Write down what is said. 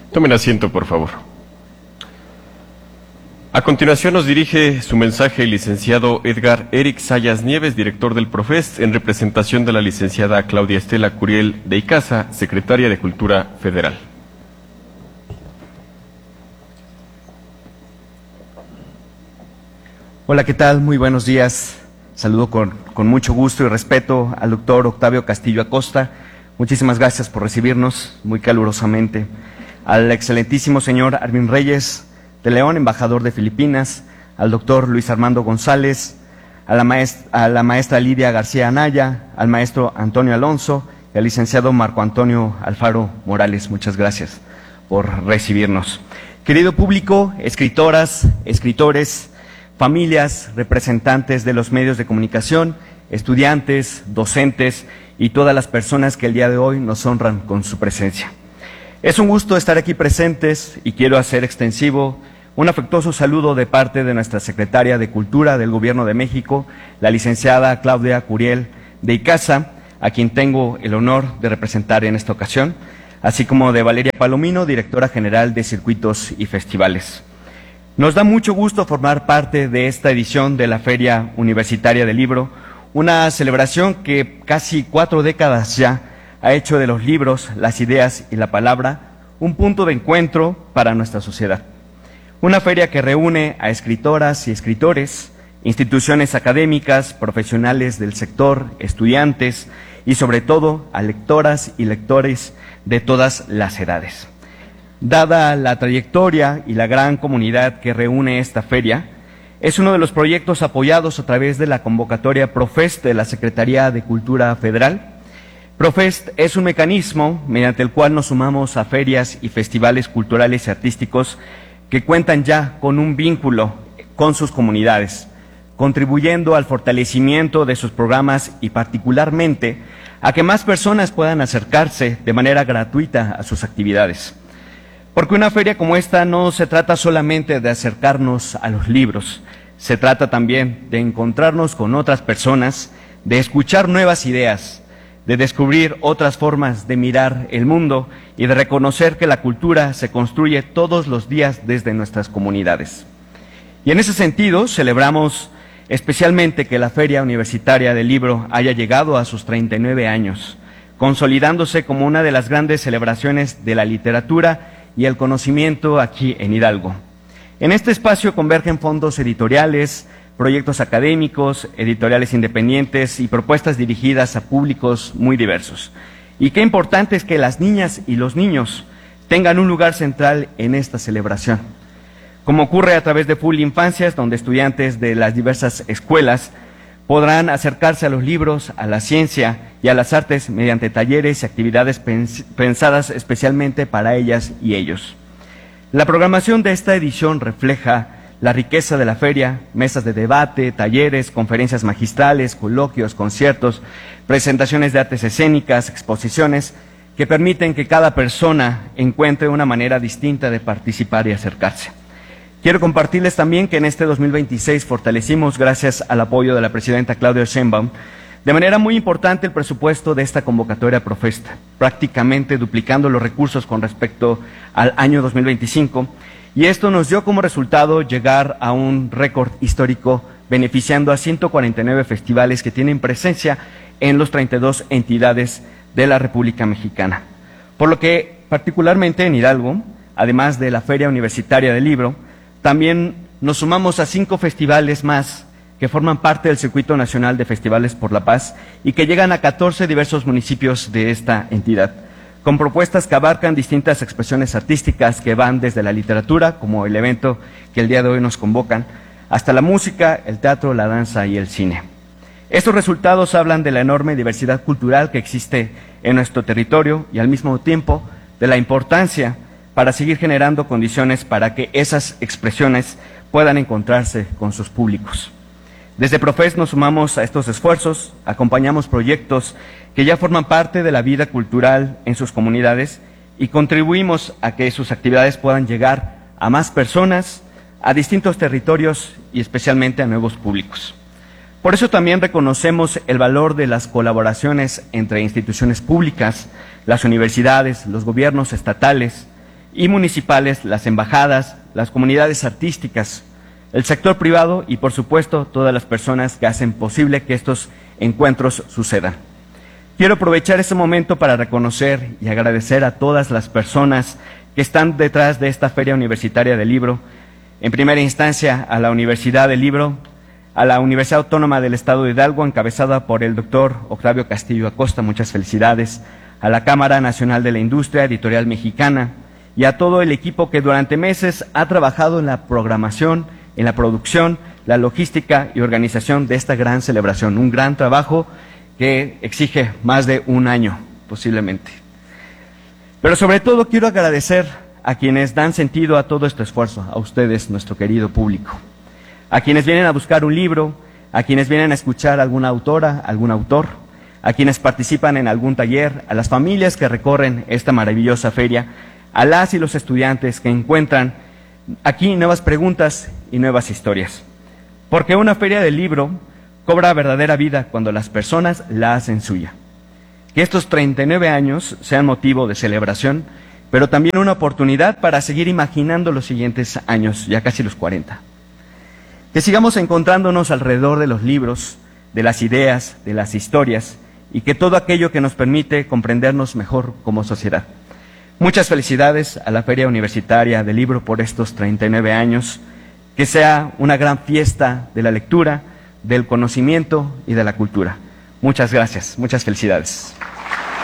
Tomen asiento, por favor. A continuación nos dirige su mensaje el licenciado Edgar Eric Sayas Nieves, director del Profest, en representación de la licenciada Claudia Estela Curiel de Icaza, secretaria de Cultura Federal. Hola, ¿qué tal? Muy buenos días. Saludo con mucho gusto y respeto al doctor Octavio Castillo Acosta. Muchísimas gracias por recibirnos muy calurosamente. Al excelentísimo señor Arvin Reyes de León, embajador de Filipinas, al doctor Luis Armando González, a la maestra Lidia García Anaya, al maestro Antonio Alonso y al licenciado Marco Antonio Alfaro Morales. Muchas gracias por recibirnos. Querido público, escritoras, escritores, familias, representantes de los medios de comunicación, estudiantes, docentes y todas las personas que el día de hoy nos honran con su presencia. Es un gusto estar aquí presentes y quiero hacer extensivo un afectuoso saludo de parte de nuestra secretaria de Cultura del Gobierno de México, la licenciada Claudia Curiel de Icaza, a quien tengo el honor de representar en esta ocasión, así como de Valeria Palomino, directora general de Circuitos y Festivales. Nos da mucho gusto formar parte de esta edición de la Feria Universitaria del Libro, una celebración que casi 4 décadas ya ha hecho de los libros, las ideas y la palabra un punto de encuentro para nuestra sociedad. Una feria que reúne a escritoras y escritores, instituciones académicas, profesionales del sector, estudiantes y sobre todo a lectoras y lectores de todas las edades. Dada la trayectoria y la gran comunidad que reúne esta feria, es uno de los proyectos apoyados a través de la convocatoria Profest de la Secretaría de Cultura Federal. Profest es un mecanismo mediante el cual nos sumamos a ferias y festivales culturales y artísticos que cuentan ya con un vínculo con sus comunidades, contribuyendo al fortalecimiento de sus programas y particularmente a que más personas puedan acercarse de manera gratuita a sus actividades. Porque una feria como esta no se trata solamente de acercarnos a los libros, se trata también de encontrarnos con otras personas, de escuchar nuevas ideas, de descubrir otras formas de mirar el mundo y de reconocer que la cultura se construye todos los días desde nuestras comunidades. Y en ese sentido celebramos especialmente que la Feria Universitaria del Libro haya llegado a sus 39 años, consolidándose como una de las grandes celebraciones de la literatura y el conocimiento aquí en Hidalgo. En este espacio convergen fondos editoriales, proyectos académicos, editoriales independientes y propuestas dirigidas a públicos muy diversos. Y qué importante es que las niñas y los niños tengan un lugar central en esta celebración. Como ocurre a través de Full Infancias, donde estudiantes de las diversas escuelas podrán acercarse a los libros, a la ciencia y a las artes mediante talleres y actividades pensadas especialmente para ellas y ellos. La programación de esta edición refleja la riqueza de la feria, mesas de debate, talleres, conferencias magistrales, coloquios, conciertos, presentaciones de artes escénicas, exposiciones, que permiten que cada persona encuentre una manera distinta de participar y acercarse. Quiero compartirles también que en este 2026 fortalecimos, gracias al apoyo de la presidenta Claudia Sheinbaum, de manera muy importante el presupuesto de esta convocatoria Profest, prácticamente duplicando los recursos con respecto al año 2025, y esto nos dio como resultado llegar a un récord histórico, beneficiando a 149 festivales que tienen presencia en los 32 entidades de la República Mexicana. Por lo que, particularmente en Hidalgo, además de la Feria Universitaria del Libro, también nos sumamos a 5 festivales más que forman parte del Circuito Nacional de Festivales por la Paz y que llegan a 14 diversos municipios de esta entidad, con propuestas que abarcan distintas expresiones artísticas que van desde la literatura, como el evento que el día de hoy nos convocan, hasta la música, el teatro, la danza y el cine. Estos resultados hablan de la enorme diversidad cultural que existe en nuestro territorio y al mismo tiempo de la importancia para seguir generando condiciones para que esas expresiones puedan encontrarse con sus públicos. Desde Profest nos sumamos a estos esfuerzos, acompañamos proyectos que ya forman parte de la vida cultural en sus comunidades y contribuimos a que sus actividades puedan llegar a más personas, a distintos territorios y especialmente a nuevos públicos. Por eso también reconocemos el valor de las colaboraciones entre instituciones públicas, las universidades, los gobiernos estatales, y municipales, las embajadas, las comunidades artísticas, el sector privado y, por supuesto, todas las personas que hacen posible que estos encuentros sucedan. Quiero aprovechar este momento para reconocer y agradecer a todas las personas que están detrás de esta Feria Universitaria del Libro. En primera instancia, a la Universidad del Libro, a la Universidad Autónoma del Estado de Hidalgo, encabezada por el doctor Octavio Castillo Acosta, muchas felicidades, a la Cámara Nacional de la Industria Editorial Mexicana y a todo el equipo que durante meses ha trabajado en la programación, en la producción, la logística y organización de esta gran celebración, un gran trabajo que exige más de un año, posiblemente. Pero sobre todo quiero agradecer a quienes dan sentido a todo este esfuerzo, a ustedes, nuestro querido público, a quienes vienen a buscar un libro, a quienes vienen a escuchar a alguna autora, algún autor, a quienes participan en algún taller, a las familias que recorren esta maravillosa feria, a las y los estudiantes que encuentran aquí nuevas preguntas y nuevas historias. Porque una feria del libro cobra verdadera vida cuando las personas la hacen suya. Que estos 39 años sean motivo de celebración, pero también una oportunidad para seguir imaginando los siguientes años, ya casi los 40. Que sigamos encontrándonos alrededor de los libros, de las ideas, de las historias, y que todo aquello que nos permite comprendernos mejor como sociedad. Muchas felicidades a la Feria Universitaria del Libro por estos 39 años, que sea una gran fiesta de la lectura, del conocimiento y de la cultura. Muchas gracias, muchas felicidades.